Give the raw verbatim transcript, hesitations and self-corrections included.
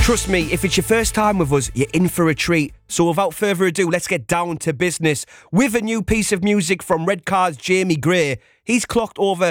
Trust me, if it's your first time with us, you're in for a treat. So without further ado, let's get down to business with a new piece of music from Redcar's Jamie Gray. He's clocked over